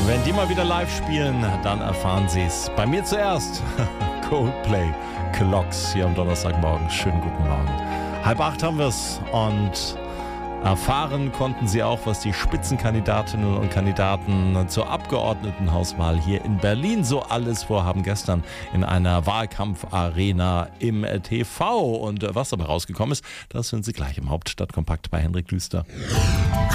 Wenn die mal wieder live spielen, dann erfahren Sie es. Bei mir zuerst Coldplay, Clocks hier am Donnerstagmorgen. Schönen guten Morgen. 7:30 haben wir es und erfahren konnten Sie auch, was die Spitzenkandidatinnen und Kandidaten zur Abgeordnetenhauswahl hier in Berlin so alles vorhaben. Gestern in einer Wahlkampfarena im TV. Und was dabei rausgekommen ist, das hören Sie gleich im Hauptstadtkompakt bei Hendrik Düster.